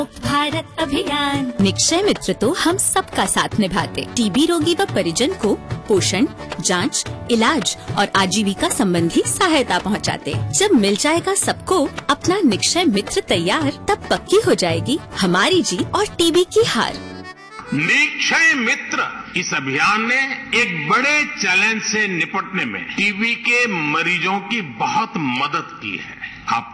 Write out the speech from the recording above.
भारत अभियान। निक्षय मित्र तो हम सबका साथ निभाते। टीबी रोगी व परिजन को पोषण, जांच, इलाज और आजीविका संबंधी सहायता पहुंचाते। जब मिल जाएगा सबको अपना निक्षय मित्र तैयार, तब पक्की हो जाएगी हमारी जीत और टीबी की हार। निक्षय मित्र इस अभियान ने एक बड़े चैलेंज से निपटने में टीबी के मरीजों की बहुत मदद की है।